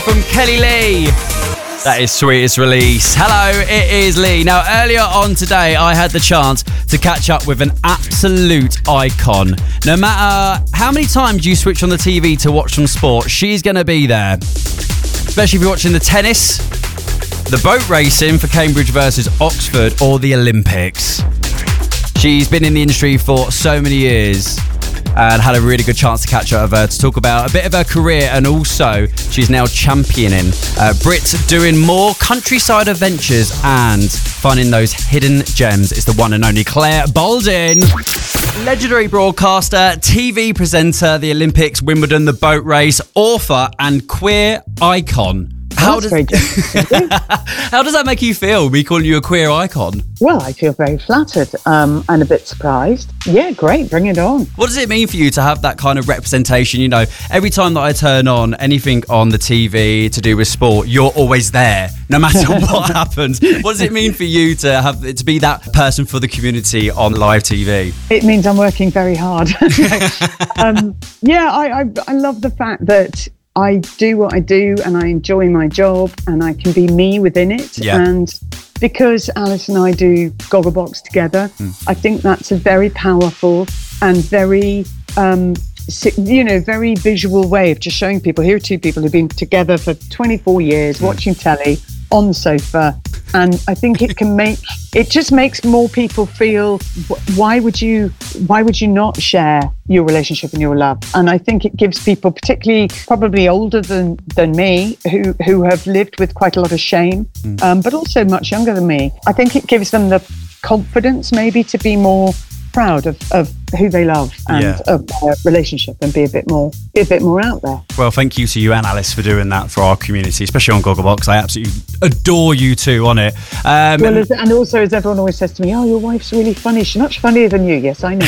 From Kelly Lee. That is Sweetest Release. Hello, it is Lee. Now, earlier on today, I had the chance to catch up with an absolute icon. No matter how many times you switch on the TV to watch some sport, she's going to be there. Especially if you're watching the tennis, the boat racing for Cambridge versus Oxford, or the Olympics. She's been in the industry for so many years and had a really good chance to catch up with her to talk about a bit of her career, and also she's now championing Brit, doing more countryside adventures and finding those hidden gems. It's the one and only Claire Balding. Legendary broadcaster, TV presenter, the Olympics, Wimbledon, the boat race, author and queer icon. How does that make you feel, me calling you a queer icon? Well, I feel very flattered and a bit surprised. Yeah, great, bring it on. What does it mean for you to have that kind of representation? You know, every time that I turn on anything on the TV to do with sport, you're always there, no matter what happens. What does it mean for you to be that person for the community on live TV? It means I'm working very hard. I love the fact that I do what I do and I enjoy my job and I can be me within it. Yeah. And because Alice and I do Gogglebox together, I think that's a very powerful and very, very visual way of just showing people, here are two people who've been together for 24 years, watching telly on the sofa. And I think it just makes more people feel, why would you not share your relationship and your love? And I think it gives people, particularly probably older than me, who have lived with quite a lot of shame, but also much younger than me, I think it gives them the confidence maybe to be more proud of who they love and of their relationship and be a bit more out there. Well, thank you to you and Alice for doing that for our community, especially on Gogglebox. I absolutely adore you two on it. And also, as everyone always says to me, oh, your wife's really funny. She's much funnier than you. Yes, I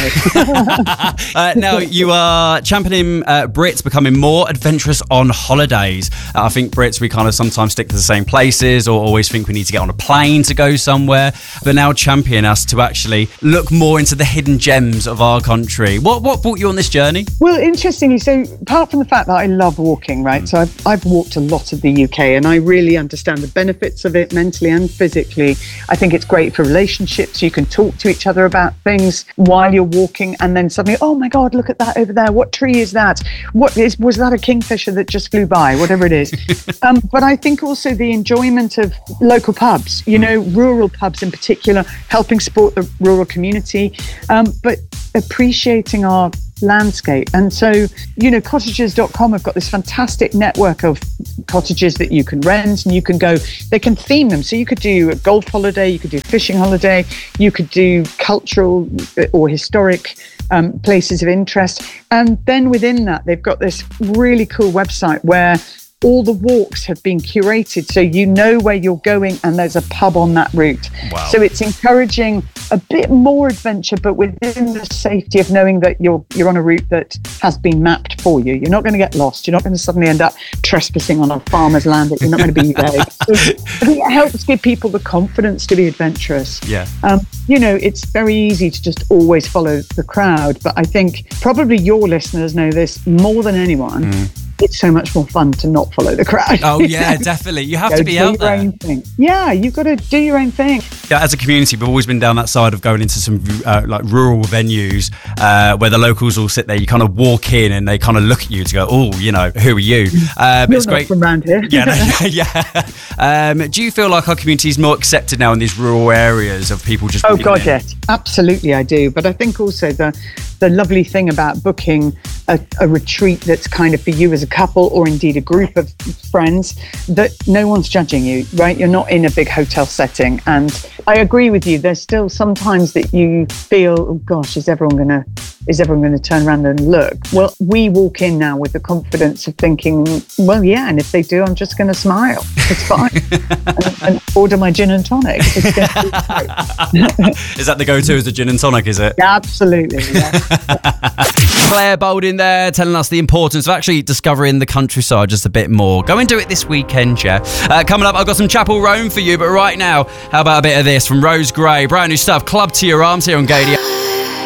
know. Now, you are championing Brits becoming more adventurous on holidays. I think Brits, we kind of sometimes stick to the same places or always think we need to get on a plane to go somewhere, but now champion us to actually look more into the hidden gems of our country. What brought you on this journey? Well, interestingly, so apart from the fact that I love walking, right? So I've walked a lot of the UK and I really understand the benefits of it mentally and physically. I think it's great for relationships. You can talk to each other about things while you're walking and then suddenly, oh my God, look at that over there. What tree is that? Was that a kingfisher that just flew by? Whatever it is. But I think also the enjoyment of local pubs, rural pubs in particular, helping support the rural community, but appreciating our landscape. And so, cottages.com have got this fantastic network of cottages that you can rent and you can go, they can theme them. So you could do a golf holiday, you could do a fishing holiday, you could do cultural or historic places of interest. And then within that, they've got this really cool website where all the walks have been curated, so you know where you're going and there's a pub on that route. Wow. So it's encouraging a bit more adventure, but within the safety of knowing that you're on a route that has been mapped for you. You're not going to get lost. You're not going to suddenly end up trespassing on a farmer's land that you're not going to be there. So I think it helps give people the confidence to be adventurous. Yeah. It's very easy to just always follow the crowd, but I think probably your listeners know this more than anyone. It's so much more fun to not follow the crowd. Oh yeah, definitely. You have to be out there. Yeah, you've got to do your own thing. Yeah, as a community, we've always been down that side of going into some rural venues where the locals all sit there. You kind of walk in and they kind of look at you to go, oh, who are you? But You're it's great from around here. Yeah. Do you feel like our community is more accepted now in these rural areas of people just? Oh God, yes, absolutely, I do. But I think also the lovely thing about booking a retreat that's kind of for you as a couple or indeed a group of friends, that no one's judging you, right? You're not in a big hotel setting. And I agree with you. There's still sometimes that you feel, oh gosh, is everyone going to turn around and look? Well, we walk in now with the confidence of thinking, well, yeah, and if they do, I'm just going to smile. It's fine. and order my gin and tonic. It's going to be great. Is that the go-to as a gin and tonic, is it? Yeah, absolutely, yeah. Claire Balding there telling us the importance of actually discovering the countryside just a bit more. Go and do it this weekend, yeah. Coming up, I've got some Chapel Roan for you, but right now, how about a bit of this from Rose Gray? Brand new stuff, Club to Your Arms here on Gaydia.